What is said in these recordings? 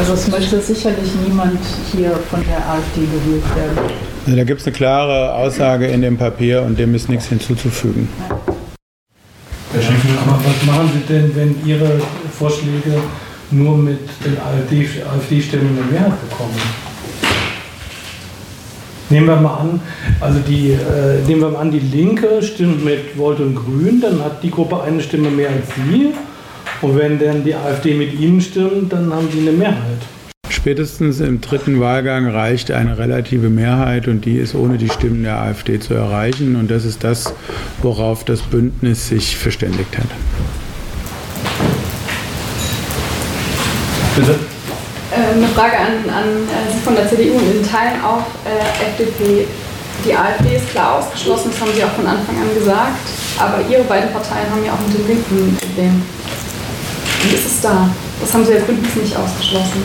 Also es möchte sicherlich niemand hier von der AfD gewählt werden. Also da gibt es eine klare Aussage in dem Papier und dem ist nichts hinzuzufügen. Herr Schiffner, aber was machen Sie denn, wenn Ihre Vorschläge nur mit den AfD-Stimmen eine Mehrheit bekommen? Nehmen wir mal an, die Linke stimmt mit Volt und Grün, dann hat die Gruppe eine Stimme mehr als Sie. Und wenn dann die AfD mit Ihnen stimmt, dann haben Sie eine Mehrheit. Spätestens im dritten Wahlgang reicht eine relative Mehrheit und die ist ohne die Stimmen der AfD zu erreichen. Und das ist das, worauf das Bündnis sich verständigt hat. Bitte? Eine Frage an Sie von der CDU. In Teilen auch FDP. Die AfD ist klar ausgeschlossen, das haben Sie auch von Anfang an gesagt. Aber Ihre beiden Parteien haben ja auch mit den Linken ein Problem. Wie ist es da? Das haben Sie als Bündnis nicht ausgeschlossen.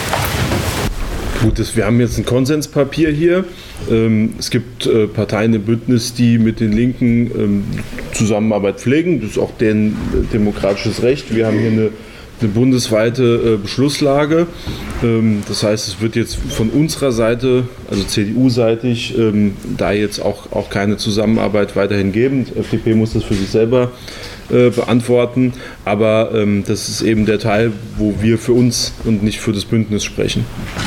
Gut, wir haben jetzt ein Konsenspapier hier. Es gibt Parteien im Bündnis, die mit den Linken Zusammenarbeit pflegen. Das ist auch deren demokratisches Recht. Wir haben hier eine bundesweite Beschlusslage. Das heißt, es wird jetzt von unserer Seite, also CDU-seitig, da jetzt auch keine Zusammenarbeit weiterhin geben. Die FDP muss das für sich selber beantworten. Aber das ist eben der Teil, wo wir für uns und nicht für das Bündnis sprechen.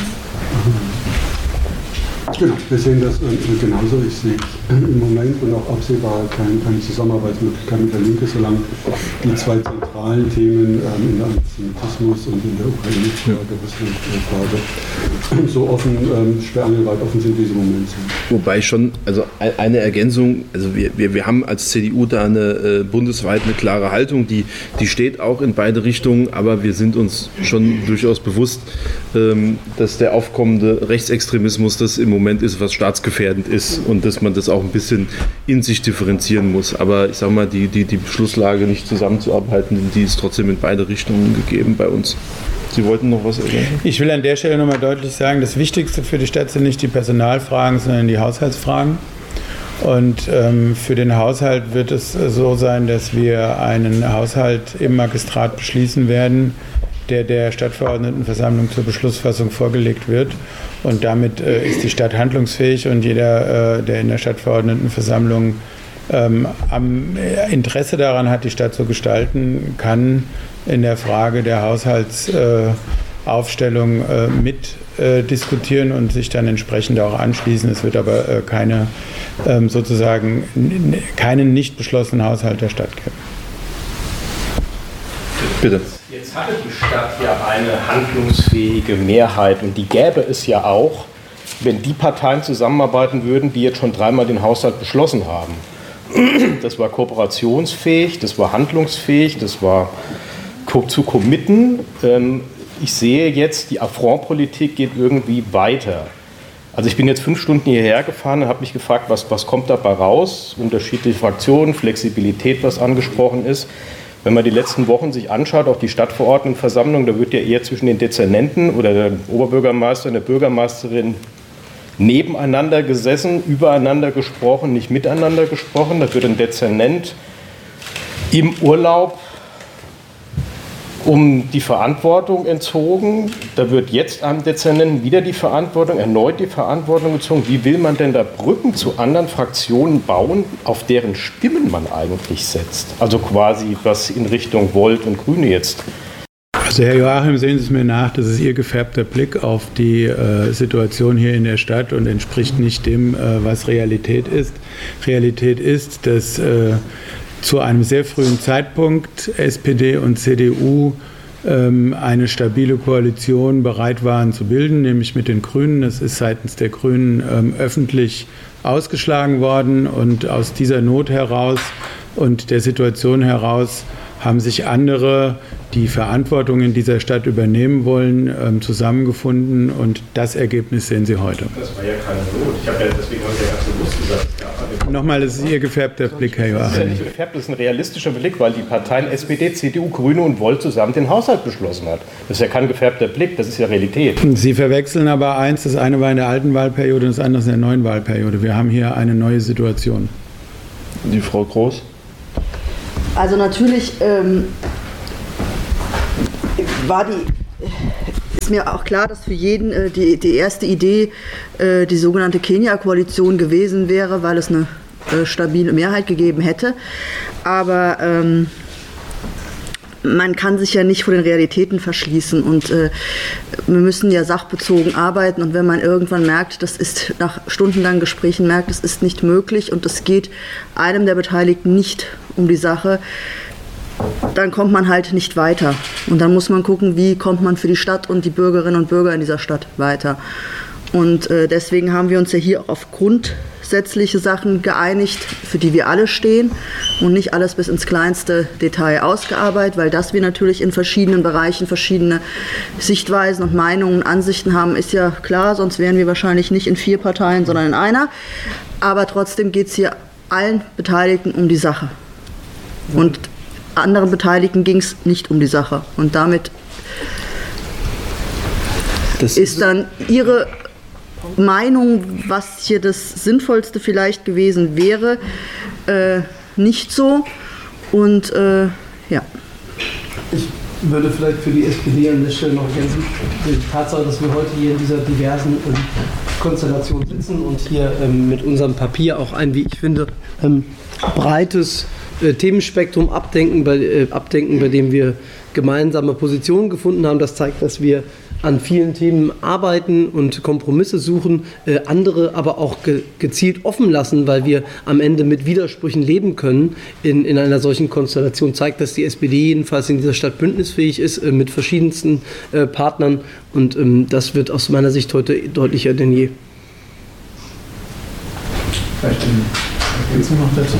Genau, wir sehen das genauso. Ich sehe im Moment und auch absehbar keine Zusammenarbeitsmöglichkeit mit der Linke, solange die zwei zentralen Themen in der Antisemitismus und in der Ukraine-Frage so offen, sperrangelweit offen sind, wie sie im Moment sind. Wobei schon, also eine Ergänzung, also wir haben als CDU da bundesweit eine klare Haltung, die steht auch in beide Richtungen, aber wir sind uns schon durchaus bewusst, dass der aufkommende Rechtsextremismus das im Moment ist, was staatsgefährdend ist und dass man das auch ein bisschen in sich differenzieren muss. Aber ich sage mal, die Beschlusslage nicht zusammenzuarbeiten, die ist trotzdem in beide Richtungen gegeben bei uns. Sie wollten noch was ergänzen? Ich will an der Stelle nochmal deutlich sagen, das Wichtigste für die Stadt sind nicht die Personalfragen, sondern die Haushaltsfragen. Und für den Haushalt wird es so sein, dass wir einen Haushalt im Magistrat beschließen werden, der Stadtverordnetenversammlung zur Beschlussfassung vorgelegt wird. Und damit ist die Stadt handlungsfähig und jeder, der in der Stadtverordnetenversammlung am Interesse daran hat, die Stadt zu gestalten, kann in der Frage der Haushaltsaufstellung mit diskutieren und sich dann entsprechend auch anschließen. Es wird aber keinen nicht beschlossenen Haushalt der Stadt geben. Bitte. Jetzt hatte die Stadt ja eine handlungsfähige Mehrheit und die gäbe es ja auch, wenn die Parteien zusammenarbeiten würden, die jetzt schon dreimal den Haushalt beschlossen haben. Das war kooperationsfähig, das war handlungsfähig, das war zu committen. Ich sehe jetzt, die Affront-Politik geht irgendwie weiter. Also ich bin jetzt 5 Stunden hierher gefahren und habe mich gefragt, was kommt dabei raus? Unterschiedliche Fraktionen, Flexibilität, was angesprochen ist. Wenn man die letzten Wochen sich anschaut, auch die Stadtverordnetenversammlung, da wird ja eher zwischen den Dezernenten oder der Oberbürgermeister und der Bürgermeisterin nebeneinander gesessen, übereinander gesprochen, nicht miteinander gesprochen. Da wird ein Dezernent im Urlaub um die Verantwortung entzogen. Da wird jetzt einem Dezernenten wieder erneut die Verantwortung gezogen. Wie will man denn da Brücken zu anderen Fraktionen bauen, auf deren Stimmen man eigentlich setzt? Also quasi was in Richtung Volt und Grüne jetzt. Also Herr Joachim, sehen Sie es mir nach, das ist Ihr gefärbter Blick auf die Situation hier in der Stadt und entspricht nicht dem, was Realität ist. Realität ist, dass zu einem sehr frühen Zeitpunkt SPD und CDU eine stabile Koalition bereit waren zu bilden, nämlich mit den Grünen. Das ist seitens der Grünen öffentlich ausgeschlagen worden und aus dieser Not heraus und der Situation heraus haben sich andere, die Verantwortung in dieser Stadt übernehmen wollen, zusammengefunden und das Ergebnis sehen Sie heute. Das war ja keine Not. Ich habe ja deswegen heute ganz bewusst gesagt. Nochmal, das ist Ihr gefärbter Blick, Herr Joachim. Das ist ja nicht gefärbt, das ist ein realistischer Blick, weil die Parteien SPD, CDU, Grüne und Volt zusammen den Haushalt beschlossen hat. Das ist ja kein gefärbter Blick, das ist ja Realität. Sie verwechseln aber eins, das eine war in der alten Wahlperiode und das andere ist in der neuen Wahlperiode. Wir haben hier eine neue Situation. Die Frau Groß? Also natürlich ist mir auch klar, dass für jeden die erste Idee die sogenannte Kenia-Koalition gewesen wäre, weil es eine stabile Mehrheit gegeben hätte. Aber man kann sich ja nicht vor den Realitäten verschließen und wir müssen ja sachbezogen arbeiten, und wenn man irgendwann merkt, das ist nach stundenlangen Gesprächen merkt, es ist nicht möglich und es geht einem der Beteiligten nicht um die Sache, dann kommt man halt nicht weiter. Und dann muss man gucken, wie kommt man für die Stadt und die Bürgerinnen und Bürger in dieser Stadt weiter. Und deswegen haben wir uns ja hier auch auf grundsätzliche Sachen geeinigt, für die wir alle stehen und nicht alles bis ins kleinste Detail ausgearbeitet, weil dass wir natürlich in verschiedenen Bereichen verschiedene Sichtweisen und Meinungen und Ansichten haben, ist ja klar, sonst wären wir wahrscheinlich nicht in 4 Parteien, sondern in einer. Aber trotzdem geht es hier allen Beteiligten um die Sache. Und anderen Beteiligten ging es nicht um die Sache. Und damit ist dann ihre Meinung, was hier das Sinnvollste vielleicht gewesen wäre, nicht so. Und ja. Ich würde vielleicht für die SPD an der Stelle noch ergänzen, die Tatsache, dass wir heute hier in dieser diversen Konstellation sitzen und hier mit unserem Papier auch ein, wie ich finde, breites Themenspektrum abdenken, bei dem wir gemeinsame Positionen gefunden haben. Das zeigt, dass wir an vielen Themen arbeiten und Kompromisse suchen, andere aber auch gezielt offen lassen, weil wir am Ende mit Widersprüchen leben können. In einer solchen Konstellation zeigt, dass die SPD jedenfalls in dieser Stadt bündnisfähig ist, mit verschiedensten Partnern, und das wird aus meiner Sicht heute deutlicher denn je. Vielleicht noch dazu.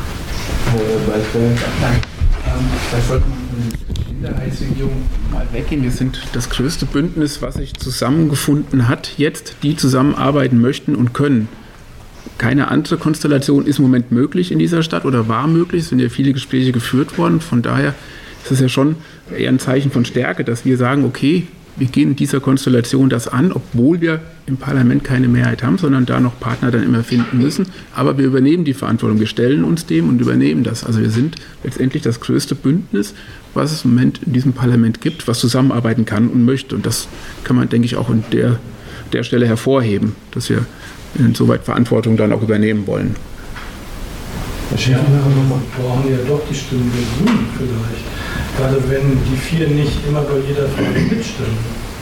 Vielleicht sollte man von der Minderheitsregierung mal weggehen. Wir sind das größte Bündnis, was sich zusammengefunden hat, jetzt, die zusammenarbeiten möchten und können. Keine andere Konstellation ist im Moment möglich in dieser Stadt oder war möglich. Es sind ja viele Gespräche geführt worden. Von daher ist es ja schon eher ein Zeichen von Stärke, dass wir sagen, okay, wir gehen in dieser Konstellation das an, obwohl wir im Parlament keine Mehrheit haben, sondern da noch Partner dann immer finden müssen. Aber wir übernehmen die Verantwortung, wir stellen uns dem und übernehmen das. Also wir sind letztendlich das größte Bündnis, was es im Moment in diesem Parlament gibt, was zusammenarbeiten kann und möchte. Und das kann man, denke ich, auch an der Stelle hervorheben, dass wir insoweit Verantwortung dann auch übernehmen wollen. Ja, wir brauchen ja doch die Stimmen der Grünen vielleicht. Gerade wenn die 4 nicht immer bei jeder Frage mitstimmen.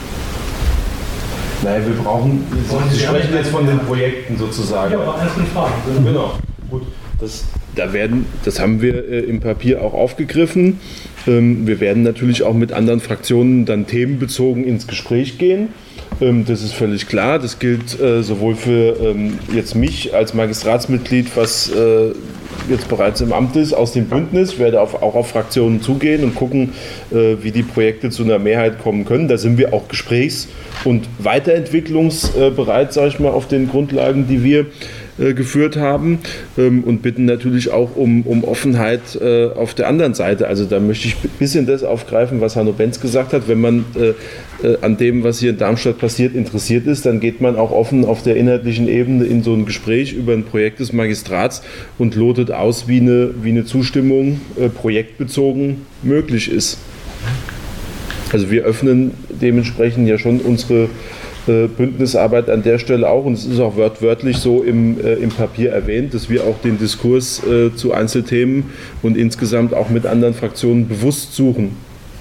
Nein, wir sprechen jetzt von den Projekten sozusagen. Ja, aber einzelne Fragen. Genau, gut. Das haben wir im Papier auch aufgegriffen. Wir werden natürlich auch mit anderen Fraktionen dann themenbezogen ins Gespräch gehen. Das ist völlig klar. Das gilt sowohl für jetzt mich als Magistratsmitglied, was jetzt bereits im Amt ist, aus dem Bündnis. Ich werde auch auf Fraktionen zugehen und gucken, wie die Projekte zu einer Mehrheit kommen können. Da sind wir auch gesprächs- und weiterentwicklungsbereit, sage ich mal, auf den Grundlagen, die wir geführt haben, und bitten natürlich auch um Offenheit auf der anderen Seite. Also da möchte ich ein bisschen das aufgreifen, was Hanno Benz gesagt hat. Wenn man an dem, was hier in Darmstadt passiert, interessiert ist, dann geht man auch offen auf der inhaltlichen Ebene in so ein Gespräch über ein Projekt des Magistrats und lotet aus, wie eine Zustimmung projektbezogen möglich ist. Also wir öffnen dementsprechend ja schon unsere Bündnisarbeit an der Stelle auch, und es ist auch wörtlich so im Papier erwähnt, dass wir auch den Diskurs zu Einzelthemen und insgesamt auch mit anderen Fraktionen bewusst suchen.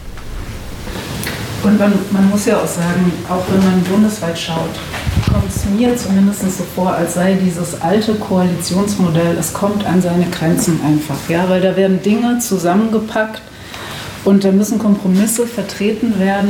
Und man muss ja auch sagen, auch wenn man bundesweit schaut, kommt es mir zumindest so vor, als sei dieses alte Koalitionsmodell, es kommt an seine Grenzen einfach. Ja? Weil da werden Dinge zusammengepackt und da müssen Kompromisse vertreten werden,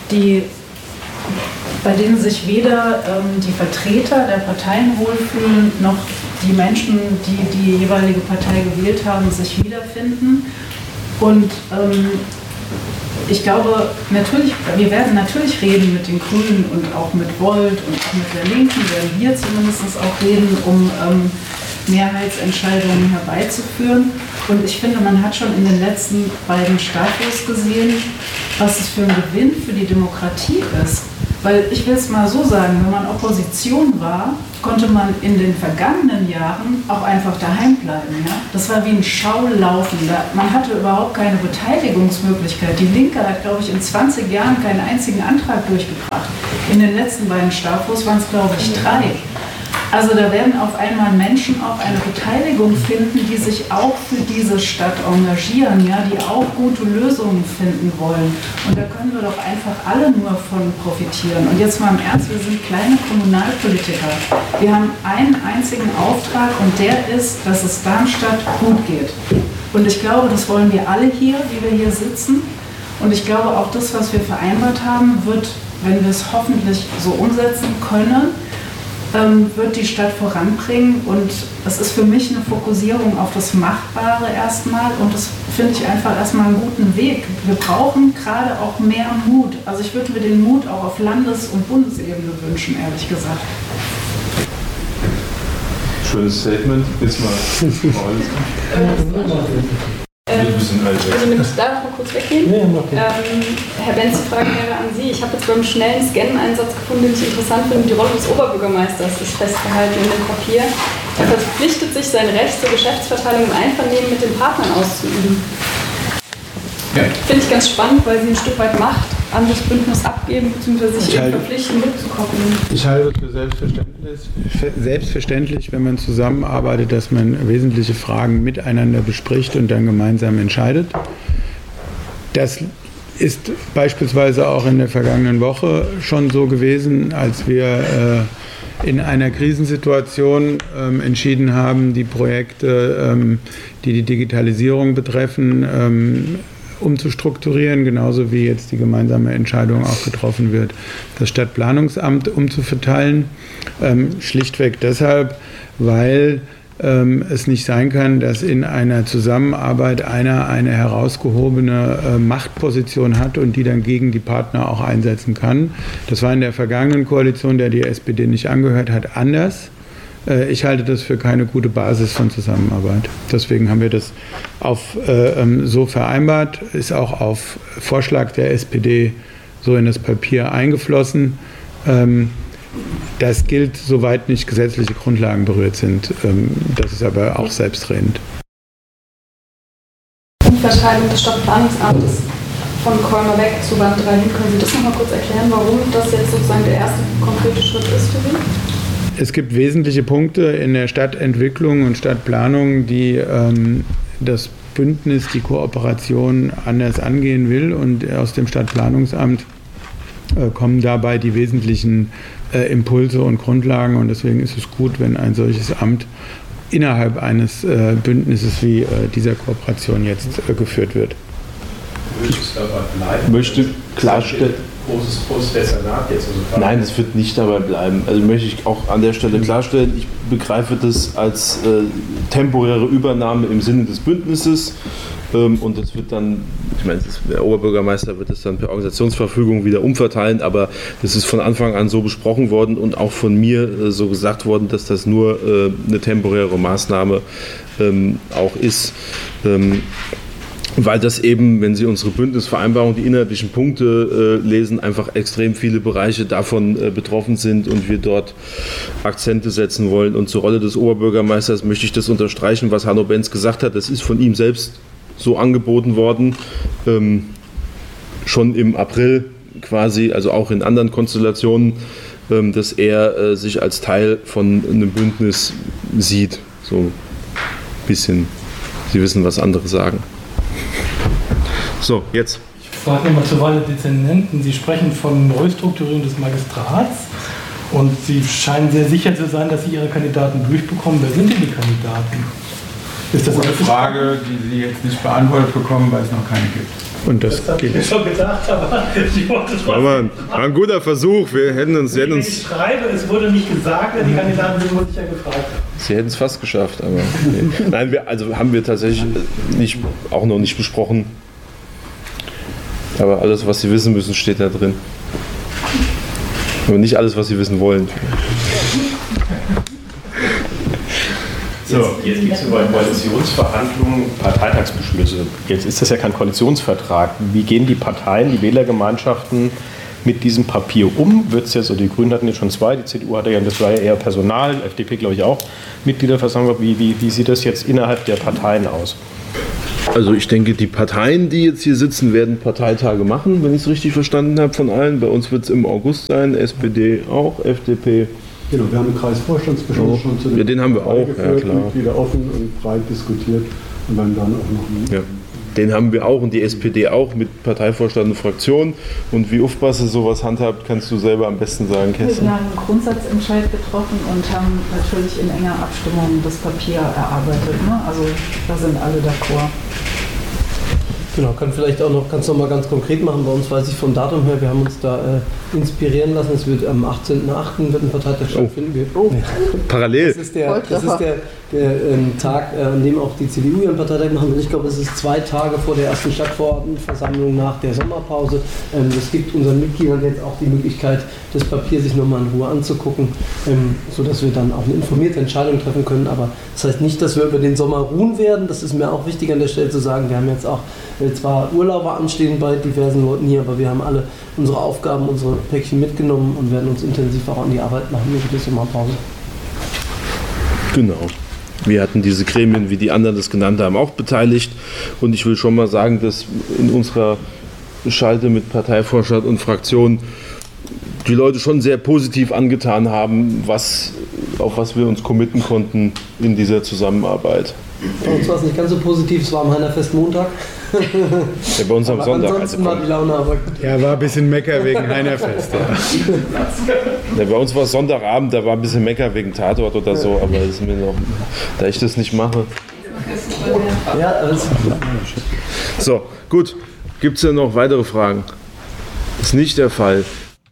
bei denen sich weder die Vertreter der Parteien wohlfühlen, noch die Menschen, die die jeweilige Partei gewählt haben, sich wiederfinden. Und ich glaube, wir werden natürlich reden mit den Grünen und auch mit Volt und auch mit der Linken, werden wir zumindest auch reden, um Mehrheitsentscheidungen herbeizuführen. Und ich finde, man hat schon in den letzten beiden Status gesehen, was es für ein Gewinn für die Demokratie ist, Weil ich will es mal so sagen, wenn man Opposition war, konnte man in den vergangenen Jahren auch einfach daheim bleiben. Ja? Das war wie ein Schaulaufen. Man hatte überhaupt keine Beteiligungsmöglichkeit. Die Linke hat, glaube ich, in 20 Jahren keinen einzigen Antrag durchgebracht. In den letzten beiden Stavros waren es, glaube ich, 3. Also da werden auf einmal Menschen auch eine Beteiligung finden, die sich auch für diese Stadt engagieren, ja, die auch gute Lösungen finden wollen. Und da können wir doch einfach alle nur von profitieren. Und jetzt mal im Ernst, wir sind kleine Kommunalpolitiker. Wir haben einen einzigen Auftrag und der ist, dass es Darmstadt gut geht. Und ich glaube, das wollen wir alle hier, wie wir hier sitzen. Und ich glaube, auch das, was wir vereinbart haben, wird, wenn wir es hoffentlich so umsetzen können, wird die Stadt voranbringen, und es ist für mich eine Fokussierung auf das Machbare erstmal, und das finde ich einfach erstmal einen guten Weg. Wir brauchen gerade auch mehr Mut. Also ich würde mir den Mut auch auf Landes- und Bundesebene wünschen, ehrlich gesagt. Schönes Statement. Jetzt mal. Also wenn ich da noch mal kurz weggehen. Herr Benz, die Frage wäre an Sie. Ich habe jetzt beim schnellen Scannen einen Satz gefunden, den ich interessant finde. Die Rolle des Oberbürgermeisters ist festgehalten in dem Papier. Er verpflichtet sich, sein Recht zur Geschäftsverteilung im Einvernehmen mit den Partnern auszuüben. Ja. Finde ich ganz spannend, weil Sie ein Stück weit Macht an das Bündnis abgeben, beziehungsweise sich eben verpflichten, mitzukoppeln. Ich halte es für selbstverständlich, wenn man zusammenarbeitet, dass man wesentliche Fragen miteinander bespricht und dann gemeinsam entscheidet. Das ist beispielsweise auch in der vergangenen Woche schon so gewesen, als wir in einer Krisensituation entschieden haben, die Projekte, die die Digitalisierung betreffen, umzustrukturieren, genauso wie jetzt die gemeinsame Entscheidung auch getroffen wird, das Stadtplanungsamt umzuverteilen. Schlichtweg deshalb, weil es nicht sein kann, dass in einer Zusammenarbeit einer eine herausgehobene Machtposition hat und die dann gegen die Partner auch einsetzen kann. Das war in der vergangenen Koalition, der die SPD nicht angehört hat, anders. Ich halte das für keine gute Basis von Zusammenarbeit. Deswegen haben wir das so vereinbart, ist auch auf Vorschlag der SPD so in das Papier eingeflossen. Das gilt, soweit nicht gesetzliche Grundlagen berührt sind. Das ist aber auch selbstredend. Umverteilung des Stadtplanungsamtes von Colmar weg zu Band 3 hin. Können Sie das noch mal kurz erklären, warum das jetzt sozusagen der erste konkrete Schritt ist für Sie? Es gibt wesentliche Punkte in der Stadtentwicklung und Stadtplanung, die das Bündnis, die Kooperation anders angehen will, und aus dem Stadtplanungsamt kommen dabei die wesentlichen Impulse und Grundlagen, und deswegen ist es gut, wenn ein solches Amt innerhalb eines Bündnisses wie dieser Kooperation jetzt geführt wird. Ich möchte klarstellen. Großes Dezernat jetzt. Nein, das wird nicht dabei bleiben. Also möchte ich auch an der Stelle klarstellen, ich begreife das als temporäre Übernahme im Sinne des Bündnisses, und das wird dann, ich meine, der Oberbürgermeister wird es dann per Organisationsverfügung wieder umverteilen, aber das ist von Anfang an so besprochen worden und auch von mir so gesagt worden, dass das nur eine temporäre Maßnahme auch ist. Weil das eben, wenn Sie unsere Bündnisvereinbarung, die inhaltlichen Punkte lesen, einfach extrem viele Bereiche davon betroffen sind und wir dort Akzente setzen wollen. Und zur Rolle des Oberbürgermeisters möchte ich das unterstreichen, was Hanno Benz gesagt hat. Das ist von ihm selbst so angeboten worden, schon im April quasi, also auch in anderen Konstellationen, dass er sich als Teil von einem Bündnis sieht. So ein bisschen, Sie wissen, was andere sagen. So, jetzt. Ich frage nochmal zur Wahl der Dezernenten. Sie sprechen von Neustrukturierung des Magistrats und Sie scheinen sehr sicher zu sein, dass Sie Ihre Kandidaten durchbekommen. Wer sind denn die Kandidaten? Ist das eine Frage, die Sie jetzt nicht beantwortet bekommen, weil es noch keine gibt? Und das habe ich mir schon gedacht, aber ich wollte es war ein guter Versuch. Wir hätten uns. Wenn ich schreibe, es wurde nicht gesagt, wer die Kandidaten sind, wurde ich ja gefragt. Sie hätten es fast geschafft, aber nee. Nein, haben wir tatsächlich auch noch nicht besprochen. Aber alles, was Sie wissen müssen, steht da drin. Aber nicht alles, was Sie wissen wollen. So, jetzt geht es über Koalitionsverhandlungen, Parteitagsbeschlüsse. Jetzt ist das ja kein Koalitionsvertrag. Wie gehen die Parteien, die Wählergemeinschaften mit diesem Papier um? Wird es jetzt, so die Grünen hatten jetzt schon 2, die CDU hatte ja, das war ja eher Personal, FDP glaube ich auch, Mitgliederversammlung. Wie sieht das jetzt innerhalb der Parteien aus? Also ich denke, die Parteien, die jetzt hier sitzen, werden Parteitage machen, wenn ich es richtig verstanden habe von allen. Bei uns wird es im August sein, SPD auch, FDP. Genau, wir haben einen Kreisvorstandsbeschluss schon zu den haben wir auch, ja klar. Mitglieder offen und breit diskutiert und dann auch noch ein Den haben wir auch und die SPD auch mit Parteivorstand und Fraktion. Und wie Ufbasse sowas handhabt, kannst du selber am besten sagen, Kerstin. Wir haben einen Grundsatzentscheid getroffen und haben natürlich in enger Abstimmung das Papier erarbeitet. Ne? Also da sind alle d'accord. Genau, kannst du noch mal ganz konkret machen. Bei uns weiß ich vom Datum her, wir haben uns da inspirieren lassen. Es wird am 18.08. wird ein Parteitag stattfinden. Parallel. Das ist der Tag, an dem auch die CDU ihren Parteitag machen will. Ich glaube, es ist 2 Tage vor der ersten Stadtverordnetenversammlung nach der Sommerpause. Das gibt unseren Mitgliedern jetzt auch die Möglichkeit, das Papier sich nochmal in Ruhe anzugucken, sodass wir dann auch eine informierte Entscheidung treffen können. Aber das heißt nicht, dass wir über den Sommer ruhen werden. Das ist mir auch wichtig an der Stelle zu sagen. Wir haben jetzt auch zwar Urlaube anstehen bei diversen Leuten hier, aber wir haben alle unsere Aufgaben, unsere Päckchen mitgenommen und werden uns intensiv auch an die Arbeit machen über die Sommerpause. Genau. Wir hatten diese Gremien, wie die anderen das genannt haben, auch beteiligt. Und ich will schon mal sagen, dass in unserer Schalte mit Parteivorstand und Fraktion die Leute schon sehr positiv angetan haben, auf was wir uns committen konnten in dieser Zusammenarbeit. Bei uns war es nicht ganz so positiv, es war am Heinerfest Montag. Ja, bei uns am Sonntag. Ansonsten war die Laune aber... Ja, war ein bisschen Mecker wegen Heinerfest. Ja, bei uns war es Sonntagabend, da war ein bisschen Mecker wegen Tatort oder so, aber das ist mir noch, da ich das nicht mache. Ja, alles gut. So, gut. Gibt es denn noch weitere Fragen? Ist nicht der Fall.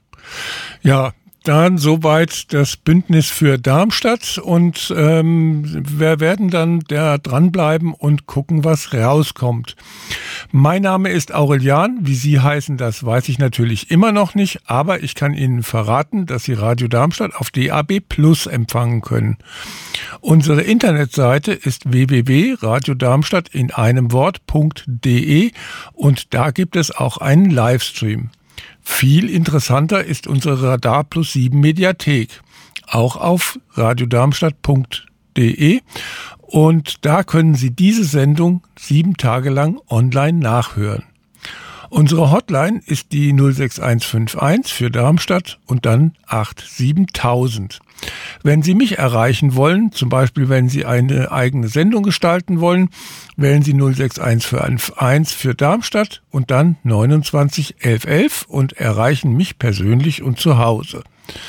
Ja, dann soweit das Bündnis für Darmstadt und wir werden dann da dranbleiben und gucken, was rauskommt. Mein Name ist Aurelian, wie Sie heißen, das weiß ich natürlich immer noch nicht, aber ich kann Ihnen verraten, dass Sie Radio Darmstadt auf DAB+ empfangen können. Unsere Internetseite ist www.radiodarmstadt in einem Wort.de und da gibt es auch einen Livestream. Viel interessanter ist unsere Radar Plus 7 Mediathek, auch auf radiodarmstadt.de und da können Sie diese Sendung 7 Tage lang online nachhören. Unsere Hotline ist die 06151 für Darmstadt und dann 87000. Wenn Sie mich erreichen wollen, zum Beispiel wenn Sie eine eigene Sendung gestalten wollen, wählen Sie 06151 für Darmstadt und dann 29 1111 und erreichen mich persönlich und zu Hause.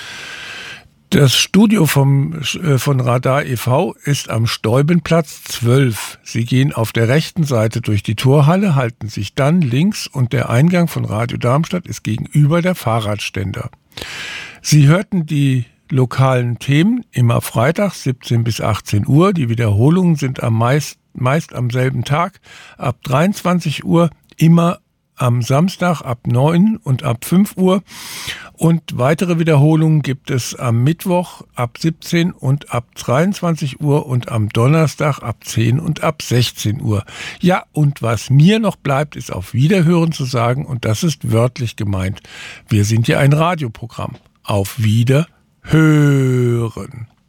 Das Studio von Radar e.V. ist am Steubenplatz 12. Sie gehen auf der rechten Seite durch die Torhalle, halten sich dann links und der Eingang von Radio Darmstadt ist gegenüber der Fahrradständer. Sie hörten die lokalen Themen immer Freitag 17 bis 18 Uhr. Die Wiederholungen sind meist am selben Tag ab 23 Uhr, immer am Samstag ab 9 und ab 5 Uhr. Und weitere Wiederholungen gibt es am Mittwoch ab 17 und ab 23 Uhr und am Donnerstag ab 10 und ab 16 Uhr. Ja, und was mir noch bleibt, ist auf Wiederhören zu sagen, und das ist wörtlich gemeint. Wir sind ja ein Radioprogramm. Auf Wiederhören.